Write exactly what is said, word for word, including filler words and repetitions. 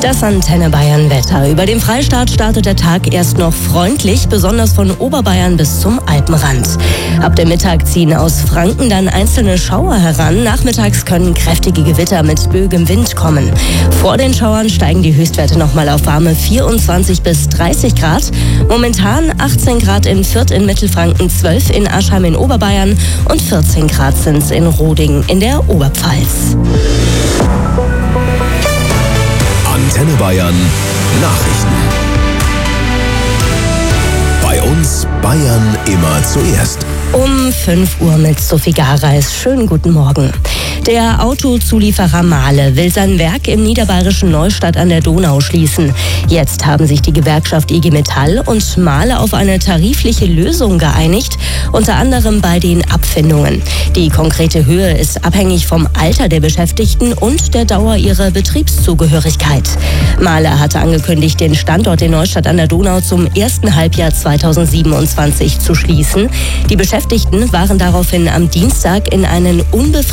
Das Antenne Bayern Wetter. Über dem Freistaat startet der Tag erst noch freundlich, besonders von Oberbayern bis zum Alpenrand. Ab dem Mittag ziehen aus Franken dann einzelne Schauer heran. Nachmittags können kräftige Gewitter mit böigem Wind kommen. Vor den Schauern steigen die Höchstwerte nochmal auf warme vierundzwanzig bis dreißig Grad. Momentan achtzehn Grad in Fürth in Mittelfranken, zwölf in Aschheim in Oberbayern und vierzehn Grad sind es in Roding in der Oberpfalz. Antenne Bayern Nachrichten. Bei uns Bayern immer zuerst. Um fünf Uhr mit Sophie Gareis. Schönen guten Morgen. Der Autozulieferer Mahle will sein Werk im niederbayerischen Neustadt an der Donau schließen. Jetzt haben sich die Gewerkschaft I G Metall und Mahle auf eine tarifliche Lösung geeinigt, unter anderem bei den Abfindungen. Die konkrete Höhe ist abhängig vom Alter der Beschäftigten und der Dauer ihrer Betriebszugehörigkeit. Mahle hatte angekündigt, den Standort in Neustadt an der Donau zum ersten Halbjahr zweitausendsiebenundzwanzig zu schließen. Die Beschäftigten waren daraufhin am Dienstag in einen unbefristeten